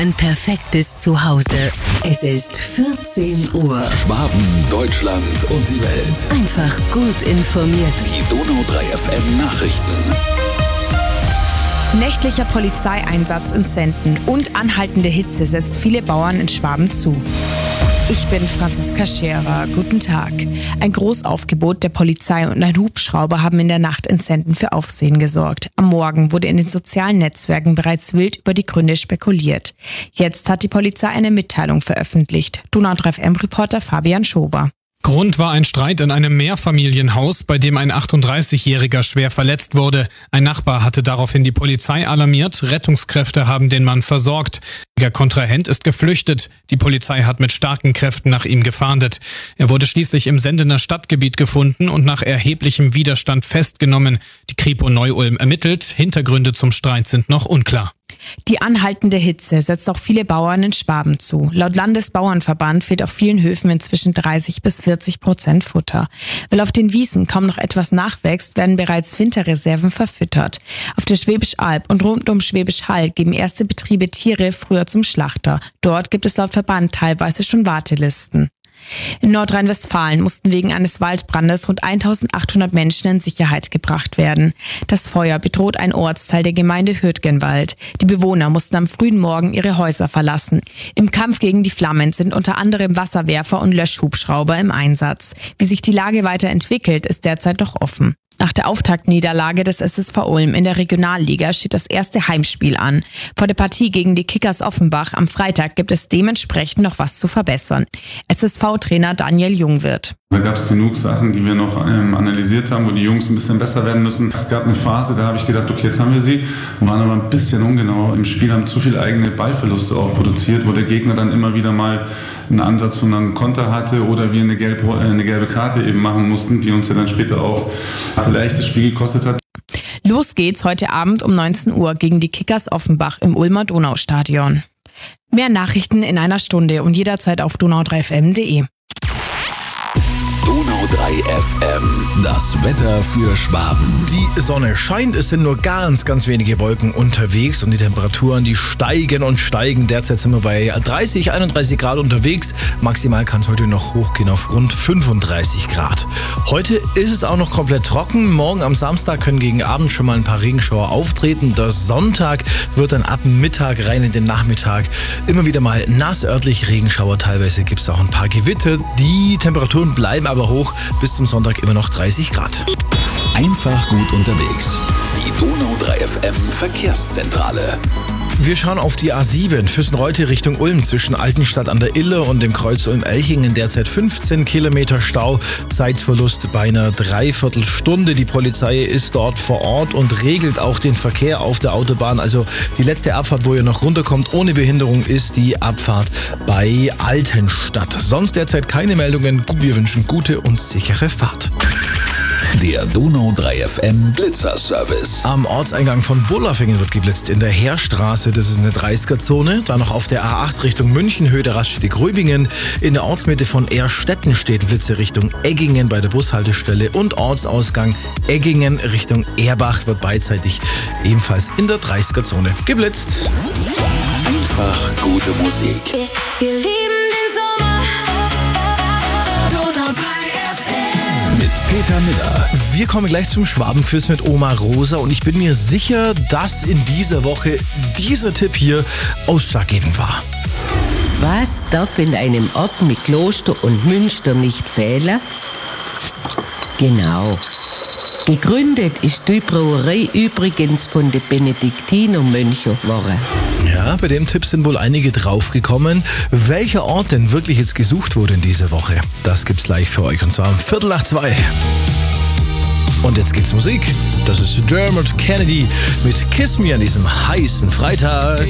Ein perfektes Zuhause. Es ist 14 Uhr. Schwaben, Deutschland und die Welt. Einfach gut informiert. Die Donau 3 FM Nachrichten. Nächtlicher Polizeieinsatz in Senden und anhaltende Hitze setzt viele Bauern in Schwaben zu. Ich bin Franziska Scherer. Guten Tag. Ein Großaufgebot der Polizei und ein Hubschrauber haben in der Nacht in Senden für Aufsehen gesorgt. Am Morgen wurde in den sozialen Netzwerken bereits wild über die Gründe spekuliert. Jetzt hat die Polizei eine Mitteilung veröffentlicht. Donau 3 FM-Reporter Fabian Schober. Grund war ein Streit in einem Mehrfamilienhaus, bei dem ein 38-Jähriger schwer verletzt wurde. Ein Nachbar hatte daraufhin die Polizei alarmiert. Rettungskräfte haben den Mann versorgt. Der Kontrahent ist geflüchtet. Die Polizei hat mit starken Kräften nach ihm gefahndet. Er wurde schließlich im Sendener Stadtgebiet gefunden und nach erheblichem Widerstand festgenommen. Die Kripo Neu-Ulm ermittelt. Hintergründe zum Streit sind noch unklar. Die anhaltende Hitze setzt auch viele Bauern in Schwaben zu. Laut Landesbauernverband fehlt auf vielen Höfen inzwischen 30-40% Futter. Weil auf den Wiesen kaum noch etwas nachwächst, werden bereits Winterreserven verfüttert. Auf der Schwäbisch Alb und rund um Schwäbisch Hall geben erste Betriebe Tiere früher zum Schlachter. Dort gibt es laut Verband teilweise schon Wartelisten. In Nordrhein-Westfalen mussten wegen eines Waldbrandes rund 1800 Menschen in Sicherheit gebracht werden. Das Feuer bedroht einen Ortsteil der Gemeinde Hürtgenwald. Die Bewohner mussten am frühen Morgen ihre Häuser verlassen. Im Kampf gegen die Flammen sind unter anderem Wasserwerfer und Löschhubschrauber im Einsatz. Wie sich die Lage weiterentwickelt, ist derzeit noch offen. Nach der Auftaktniederlage des SSV Ulm in der Regionalliga steht das erste Heimspiel an. Vor der Partie gegen die Kickers Offenbach am Freitag gibt es dementsprechend noch was zu verbessern. SSV-Trainer Daniel Jungwirth. Da gab es genug Sachen, die wir noch analysiert haben, wo die Jungs ein bisschen besser werden müssen. Es gab eine Phase, da habe ich gedacht, okay, jetzt haben wir sie, waren aber ein bisschen ungenau im Spiel, haben zu viele eigene Ballverluste auch produziert, wo der Gegner dann immer wieder mal einen Ansatz von einem Konter hatte oder wir eine gelbe Karte eben machen mussten, die uns ja dann später auch vielleicht das Spiel gekostet hat. Los geht's heute Abend um 19 Uhr gegen die Kickers Offenbach im Ulmer Donaustadion. Mehr Nachrichten in einer Stunde und jederzeit auf donau3fm.de. Donau 3 FM, das Wetter für Schwaben. Die Sonne scheint, es sind nur ganz wenige Wolken unterwegs und die Temperaturen, die steigen und steigen. Derzeit sind wir bei 30, 31 Grad unterwegs. Maximal kann es heute noch hochgehen auf rund 35 Grad. Heute ist es auch noch komplett trocken. Morgen am Samstag können gegen Abend schon mal ein paar Regenschauer auftreten. Der Sonntag wird dann ab Mittag rein in den Nachmittag immer wieder mal nass, örtlich Regenschauer. Teilweise gibt es auch ein paar Gewitter. Die Temperaturen bleiben aber hoch, bis zum Sonntag immer noch 30 Grad. Einfach gut unterwegs. Die Donau 3 FM Verkehrszentrale. Wir schauen auf die A7 Füssen-Reute Richtung Ulm zwischen Altenstadt an der Iller und dem Kreuz Ulm-Elchingen. Derzeit 15 Kilometer Stau, Zeitverlust bei einer Dreiviertelstunde. Die Polizei ist dort vor Ort und regelt auch den Verkehr auf der Autobahn. Also die letzte Abfahrt, wo ihr noch runterkommt ohne Behinderung, ist die Abfahrt bei Altenstadt. Sonst derzeit keine Meldungen. Wir wünschen gute und sichere Fahrt. Der Donau 3 FM Blitzerservice. Am Ortseingang von Bullerfingen wird geblitzt. In der Heerstraße, das ist eine 30er-Zone. Dann noch auf der A8 Richtung München, Höhe der Raststätte Gröbingen. In der Ortsmitte von Ehrstetten steht Blitze Richtung Eggingen bei der Bushaltestelle. Und Ortsausgang Eggingen Richtung Erbach wird beidseitig ebenfalls in der 30er-Zone geblitzt. Einfach gute Musik. Wir lieben den Sommer. Donau 3 FM. Mit Peter Miller. Wir kommen gleich zum Schwabenquiz mit Oma Rosa und ich bin mir sicher, dass in dieser Woche dieser Tipp hier ausschlaggebend war. Was darf in einem Ort mit Kloster und Münster nicht fehlen? Genau. Gegründet ist die Brauerei übrigens von den Benediktinermönchen worden. Ja, bei dem Tipp sind wohl einige draufgekommen. Welcher Ort denn wirklich jetzt gesucht wurde in dieser Woche? Das gibt's gleich für euch und zwar um 1:45. Und jetzt gibt's Musik. Das ist Dermot Kennedy mit Kiss Me an diesem heißen Freitag.